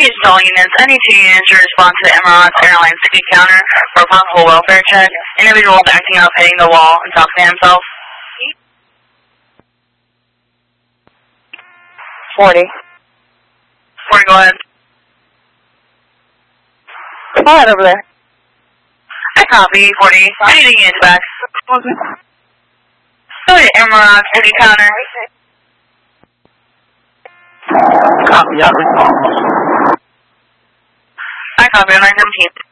engage all units. Any 2 units to respond to the Emirates Airlines ticket counter for a possible welfare check. Individuals acting up, hitting the wall, and talking to himself. 40. 40, go ahead. Go ahead over there. I copy, 40. Anything units back. Go to Emirates ticket counter. Copy, yeah. I copy on 917.